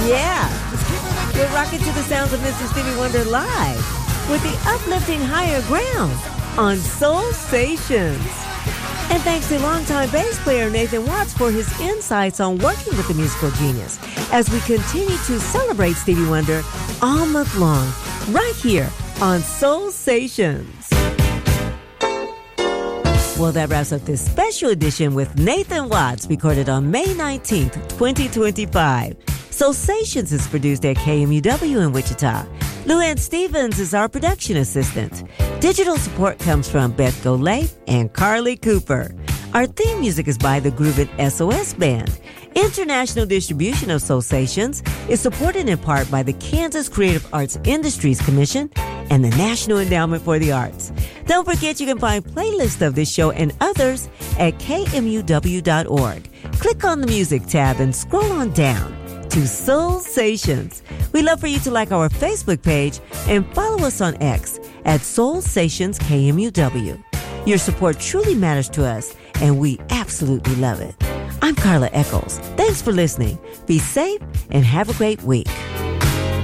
Yeah, we're rocking to the sounds of Mr. Stevie Wonder live with the uplifting Higher Ground on Soul Stations. And thanks to longtime bass player Nathan Watts for his insights on working with the musical genius as we continue to celebrate Stevie Wonder all month long, right here on Soul Stations. Well, that wraps up this special edition with Nathan Watts, recorded on May 19th, 2025. Soul Stations is produced at KMUW in Wichita. Luann Stevens is our production assistant. Digital support comes from Beth Golay and Carly Cooper. Our theme music is by the Groovin' SOS Band. International distribution of Soul Stations is supported in part by the Kansas Creative Arts Industries Commission and the National Endowment for the Arts. Don't forget you can find playlists of this show and others at kmuw.org. Click on the music tab and scroll on down to Soul Stations. We'd love for you to like our Facebook page and follow us on X at Soul Stations KMUW. Your support truly matters to us, and we absolutely love it. I'm Carla Eccles. Thanks for listening. Be safe and have a great week.